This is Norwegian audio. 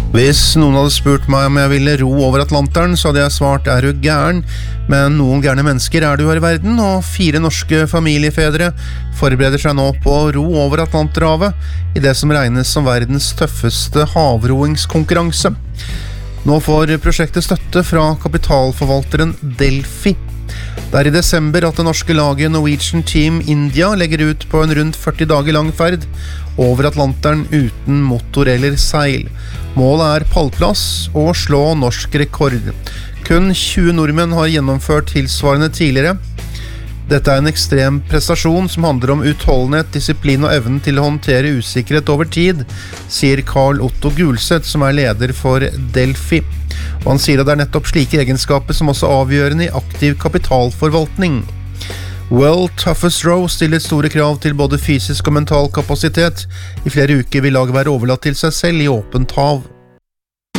Hvis noen hadde spurt meg om jeg ville ro over Atlanteren, så hadde jeg svart, du gæren? Men noen gærne mennesker det jo her i verden, og 4 norske familiefedre forbereder seg nå på å ro over Atlanterhavet i det som regnes som verdens tøffeste havroingskonkurranse. Nå får prosjektet støtte fra kapitalforvalteren Delphi. Det i desember at det norske laget Norwegian Team India legger ut på en rundt 40 dager lang ferd over Atlanteren uten motor eller seil. Målet pallplass og slå norsk rekord. Kun 20 nordmenn har gjennomført tilsvarende tidligere. Dette en ekstrem prestasjon som handler om utholdenhet, disiplin og evnen til å håndtere usikkerhet over tid, sier Karl Otto Gulset, som leder for Delphi. Og han sier at det nettopp slike egenskaper som også avgjørende i aktiv kapitalforvaltning. World Toughest Row stiller store krav til både fysisk og mental kapasitet. I flere uker vil laget være overlatt til seg selv i åpent hav.